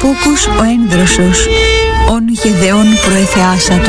φόκους ο ένδροσος, ον Γεδεών προεθεάσατο.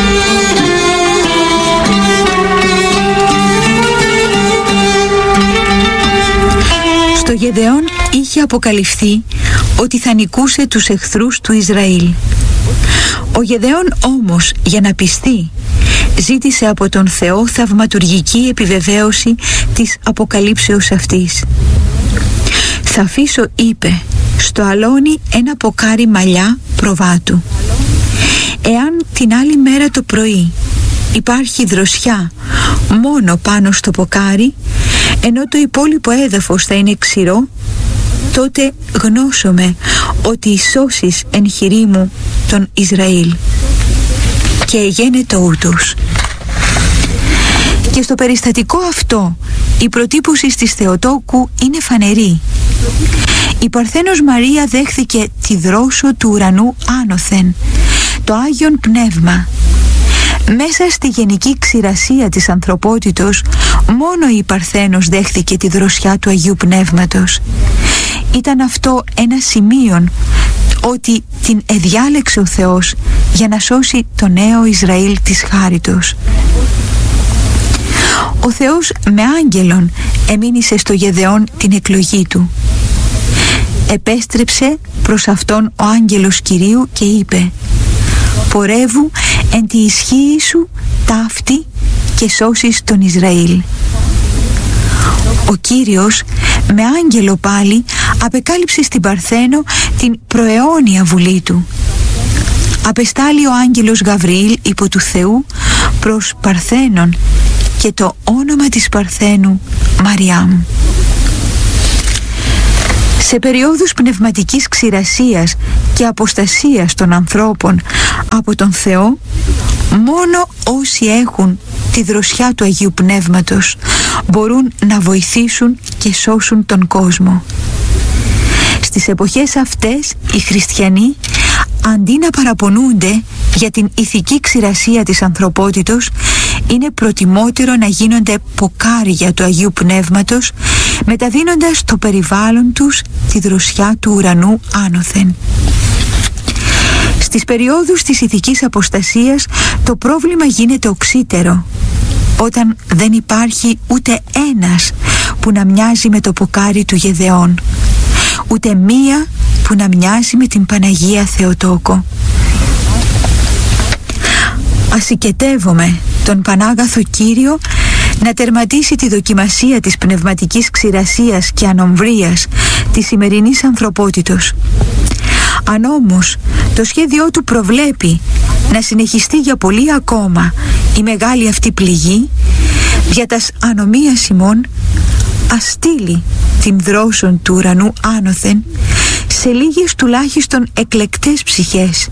Στο Γεδεών είχε αποκαλυφθεί ότι θα νικούσε τους εχθρούς του Ισραήλ. Ο Γεδεών όμως, για να πιστεί, ζήτησε από τον Θεό θαυματουργική επιβεβαίωση της αποκαλύψεως αυτής. «Θα αφήσω», είπε, «στο αλόνι ένα ποκάρι μαλλιά προβάτου. Εάν την άλλη μέρα το πρωί υπάρχει δροσιά μόνο πάνω στο ποκάρι, ενώ το υπόλοιπο έδαφος θα είναι ξηρό, τότε γνώσομαι ότι ισώσεις εν χειρί μου τον Ισραήλ». Και εγένετο ούτως. Και στο περιστατικό αυτό η προτύπωση της Θεοτόκου είναι φανερή. Η Παρθένος Μαρία δέχθηκε τη δρόσο του ουρανού άνωθεν, το Άγιον Πνεύμα. Μέσα στη γενική ξηρασία της ανθρωπότητος μόνο η Παρθένος δέχθηκε τη δροσιά του Αγίου Πνεύματος. Ήταν αυτό ένα σημείον ότι την εδιάλεξε ο Θεός για να σώσει το νέο Ισραήλ της χάριτος. Ο Θεός με άγγελον εμήνυσε στο Γεδεών την εκλογή του. Επέστρεψε προς αυτόν ο άγγελος Κυρίου και είπε: «Πορεύου εν τη ισχύη σου ταύτη και σώσεις τον Ισραήλ». Ο Κύριος με άγγελο πάλι απεκάλυψε στην Παρθένο την προαιώνια βουλή του. Απεστάλλει ο άγγελος Γαβριήλ υπό του Θεού προς Παρθένον και το όνομα της Παρθένου Μαριάμ. Σε περιόδους πνευματικής ξηρασίας και αποστασίας των ανθρώπων από τον Θεό, μόνο όσοι έχουν τη δροσιά του Αγίου Πνεύματος μπορούν να βοηθήσουν και σώσουν τον κόσμο. Στις εποχές αυτές οι χριστιανοί, αντί να παραπονούνται για την ηθική ξηρασία της ανθρωπότητος, είναι προτιμότερο να γίνονται ποκάρια του Αγίου Πνεύματος, μεταδίνοντας στο περιβάλλον τους τη δροσιά του ουρανού άνωθεν. Στις περιόδους της ηθικής αποστασίας το πρόβλημα γίνεται οξύτερο, όταν δεν υπάρχει ούτε ένας που να μοιάζει με το ποκάρι του Γεδεών, ούτε μία που να μοιάζει με την Παναγία Θεοτόκο. Ασηκετεύομαι τον Πανάγαθο Κύριο να τερματίσει τη δοκιμασία της πνευματικής ξηρασίας και ανομβρίας της σημερινής ανθρωπότητος. Αν όμως το σχέδιό του προβλέπει να συνεχιστεί για πολύ ακόμα η μεγάλη αυτή πληγή, για τας ανομίας ημών ας στείλει την δρόσον του ουρανού άνωθεν σε λίγες τουλάχιστον εκλεκτές ψυχές,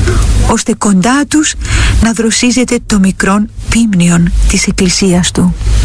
ώστε κοντά τους να δροσίζεται το μικρόν πίμνιον της Εκκλησίας του.